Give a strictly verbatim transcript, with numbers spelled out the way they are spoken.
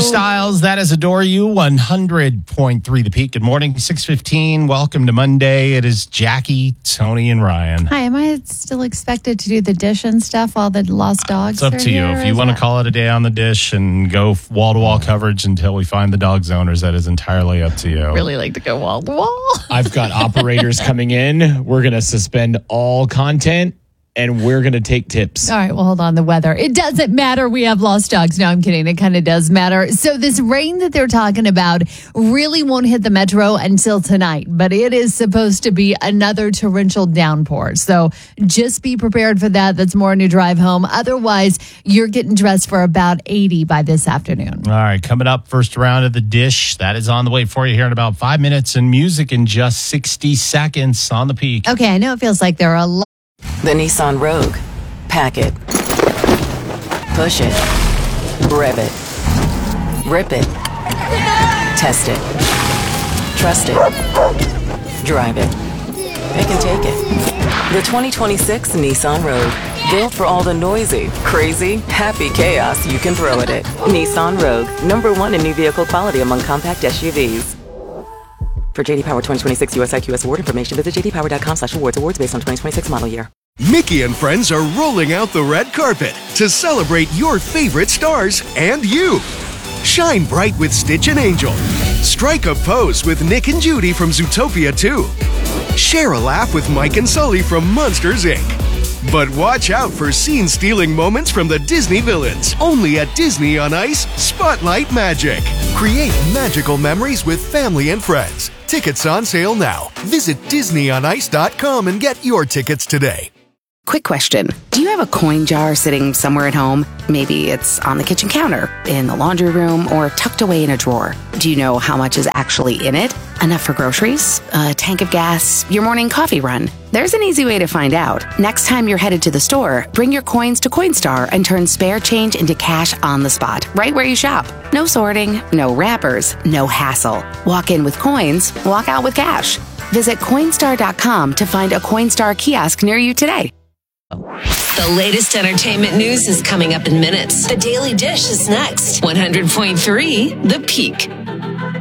Styles, that is Adore You, one hundred point three The Peak. Good morning, six fifteen. Welcome to Monday. It is Jackie, Tony, and Ryan. Hi, am I still expected to do the dish and stuff while the lost dogs It's up are to you. here, If you or want to is call it a day on the dish and go wall-to-wall coverage until we find the dog's owners, that is entirely up to you. that- really like to go wall to wall. I've got operators coming in. We're going to suspend all content and we're going to take tips. All right, well, hold on. The weather. It doesn't matter. We have lost dogs. No, I'm kidding. It kind of does matter. So this rain that they're talking about really won't hit the metro until tonight, but it is supposed to be another torrential downpour. So just be prepared for that. That's more on your drive home. Otherwise, you're getting dressed for about eighty by this afternoon. All right, coming up, first round of the dish. That is on the way for you here in about five minutes, and music in just sixty seconds on the Peak. Okay, I know it feels like there are a lot. The Nissan Rogue. Pack it. Push it. Rev it. Rip it. Test it. Trust it. Drive it. It can take it. The twenty twenty-six Nissan Rogue. Built for all the noisy, crazy, happy chaos you can throw at it. Nissan Rogue. Number one in new vehicle quality among compact S U Vs. For J D Power twenty twenty-six U S I Q S award information, visit j d power dot com slash awards. Awards based on twenty twenty-six model year. Mickey and friends are rolling out the red carpet to celebrate your favorite stars and you. Shine bright with Stitch and Angel. Strike a pose with Nick and Judy from Zootopia two. Share a laugh with Mike and Sully from Monsters, Incorporated. But watch out for scene-stealing moments from the Disney villains. Only at Disney on Ice Spotlight Magic. Create magical memories with family and friends. Tickets on sale now. Visit disney on ice dot com and get your tickets today. Quick question. Do you have a coin jar sitting somewhere at home? Maybe it's on the kitchen counter, in the laundry room, or tucked away in a drawer. Do you know how much is actually in it? Enough for groceries? A tank of gas? Your morning coffee run? There's an easy way to find out. Next time you're headed to the store, bring your coins to Coinstar and turn spare change into cash on the spot, right where you shop. No sorting, no wrappers, no hassle. Walk in with coins, walk out with cash. Visit Coinstar dot com to find a Coinstar kiosk near you today. The latest entertainment news is coming up in minutes. The Daily Dish is next. one hundred point three The Peak.